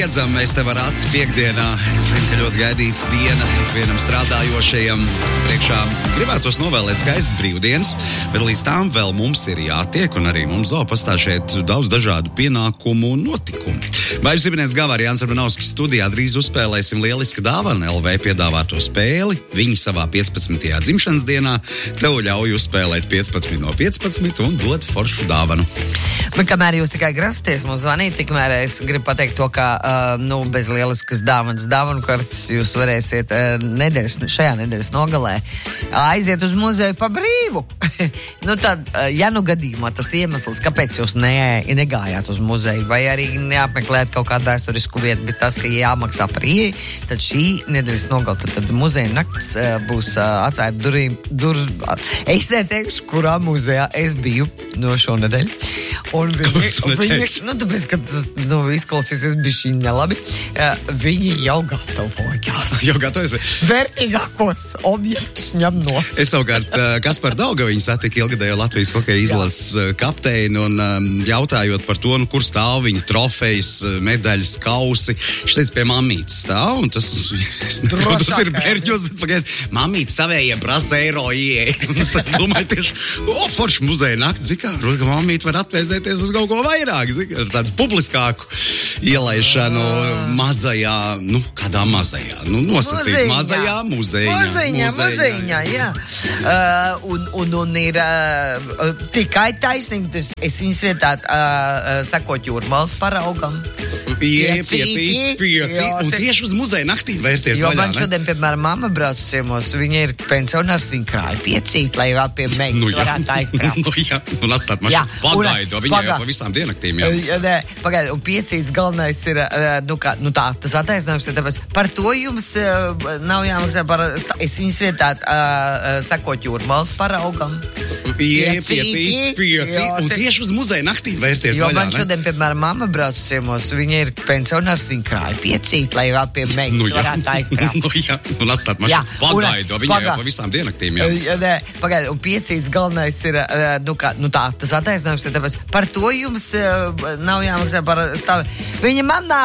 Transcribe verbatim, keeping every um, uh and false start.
sniedzam, mēs tev ar aci piekdienā. Es zinu, ka ļoti gaidīta diena ikvienam strādājošajam. Priekšā gribētos novēlēt skaistas brīvdienas, bet līdz tām vēl mums ir jātiek, un arī mums zoo pastāv šeit daudz dažādu pienākumu un notikumu. Bairis Zibinieks Gavāri, Jānis Armanovskis studijā drīz uzspēlēsim lieliska dāvana L V piedāvāto spēli. Viņi savā piecpadsmitajā dzimšanas dienā tev ļauj uzspēlēt piecpadsmit no piecpadsmit un dot foršu dāvanu. Bet kamēr jūs tikai grasaties mums zvanīt, tikmēr es gribu pateikt to, ka uh, nu, bez lieliskas dāvanas dāvanu kartes jūs varēsiet uh, nedēļas, šajā nedēļas nogalē aiziet uz muzeju pa brīvu. Nu tad, uh, ja nu gadījumā tas iemesls, kāpēc jūs ne, negājāt uz muzeju, vai arī neapmeklējāt kaut kādu vēsturisku vietu, bet tas, ka jāmaksā par ieeju, tad šī nedēļas nogalē, tad, tad muzeja nakts uh, būs uh, atvērta durvīm. Dur, es neteikšu, kurā muzejā es biju no šonedēļ. Un viņi, viņi, nu, tāpēc, ka tas nu, izklausīsies bišķiņ nelabi, uh, viņi jau gatavojās. Jau gatavojas? Vērtīgākos objektus ņem nos. Es savukārt uh, Kasparu Daugaviņu satiku ilgadējo Latvijas hokeja izlases uh, kapteini un um, jautājot par to, nu, kur stāv viņa trofejas, medaļas, kausi. Viņš teica, pie mamītes stāv, un tas, es nevaru, tas ir bērģos, bet pagaid, mamīte savējiem prasa eiro ieeja. Es domāju tieši, o, forši muzeja nakti, zikā, ka mamīte var atvēzēties uz kaut ko vairāk, zikā, tādu publiskāku ielaišanu mazajā, nu, kādā mazajā, nu, nosacīt mazajā muzejiņā. Muzejiņā, muzejiņā, jā. Uh, un, un, un ir uh, tikai taisnīgi, es viņas vietā uh, sakot Jūrmālas paraugam. Ie, piecīts, piecīts, un tieši uz muzeja naktīm vērties jo vaļā, man šodien, piemēram, mamma brauc ciemos, viņa ir pensionārs, viņa krāja piecīt, lai vēl pie meitas nu, varētu aizkrāt. Nu, jā, un atstāt mašīnu pagaidu, viņai jau pa visām diennaktīm jāmaksā. Nē, pagaidu, un piecīts galvenais ir, nu kā, nu tā, tas attaisnojums ir tāpēc, par to jums uh, nav jāmaksā, par, es viņas vietā uh, sakot Jūrmālas paraugam. Ie, piecīts, piecīts, un tieši uz muzeja naktīm vērties jo vaļā, man šodien, ne? Piemēram, mamma brauc ciemos, viņa ir pensionārs, viņa krāja piecīt, lai vēl pie meitas nu, varētu aizkrāt. Nu, jā, un atstāt mašīnu pagaidu, viņai jau pa visām diennaktīm jāmaksā. Nē, pagaidu, un piecīts galvenais ir, nu kā, nu tā, tas attaisnojums ir tāpēc, par to jums uh, nav jāmaksā par stāvi. Viņa manā